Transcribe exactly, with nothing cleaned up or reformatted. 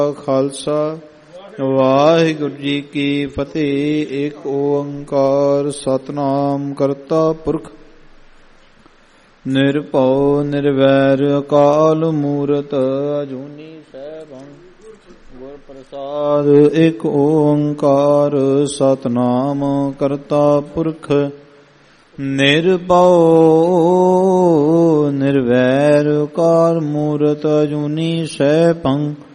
ਖਾਲਸਾ ਵਾਹਿਗੁਰੂ ਜੀ ਕੀ ਫਤਿਹ। ਇੱਕ ਓੰਕਾਰ ਸਤਿਨਾਮ ਕਰਤਾ ਪੁਰਖ ਨਿਰਭਉ ਨਿਰਵੈਰ ਅਕਾਲ ਮੂਰਤ ਅਜੂਨੀ ਸੈਭੰ ਗੁਰ ਪ੍ਰਸਾਦ। ਇੱਕ ਓੰਕਾਰ ਸਤਿਨਾਮ ਕਰਤਾ ਪੁਰਖ ਨਿਰਭਉ ਨਿਰਵੈਰ ਅਕਾਲ ਮੂਰਤ ਅਜੂਨੀ ਸੈਭੰ